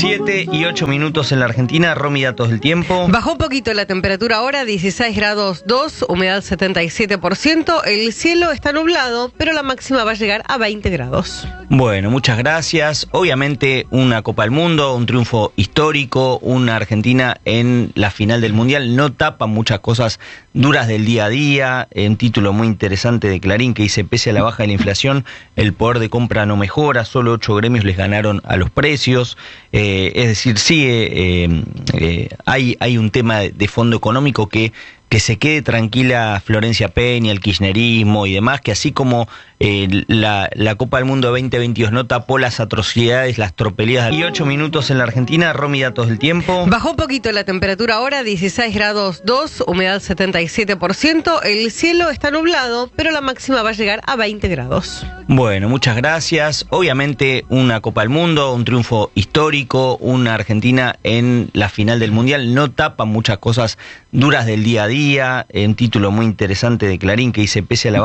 7:08 en la Argentina. Romy, datos del tiempo. Bajó un poquito la temperatura ahora, 16 grados 2, humedad 77%. El cielo está nublado, pero la máxima va a llegar a 20 grados. Bueno, muchas gracias. Obviamente una Copa del Mundo, un triunfo histórico, una Argentina en la final del Mundial. No tapa muchas cosas duras del día a día. Un título muy interesante de Clarín que dice: pese a la baja de la inflación, el poder de compra no mejora, solo 8 gremios les ganaron a los precios. Es decir, sí, hay un tema de fondo económico que se quede tranquila Florencia Peña, el kirchnerismo y demás, que así como la Copa del Mundo 2022 no tapó las atrocidades, las tropelías. 8 en la Argentina. Romy, datos del tiempo. Bajó un poquito la temperatura ahora, 16 grados 2, humedad 77%. El cielo está nublado, pero la máxima va a llegar a 20 grados. Bueno, muchas gracias. Obviamente una Copa del Mundo, un triunfo histórico, una Argentina en la final del Mundial. No tapa muchas cosas duras del día a día. Un título muy interesante de Clarín que dice: pese a la